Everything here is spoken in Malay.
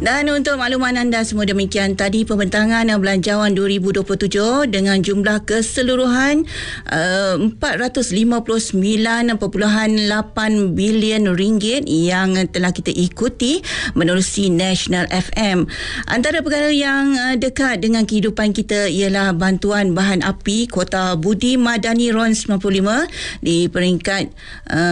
Dan untuk makluman anda semua, demikian tadi pembentangan belanjawan 2027 dengan jumlah keseluruhan 459.8 bilion ringgit yang telah kita ikuti menerusi National FM. Antara perkara yang dekat dengan kehidupan kita ialah bantuan bahan api. Kota Budi Madani RON 95 di peringkat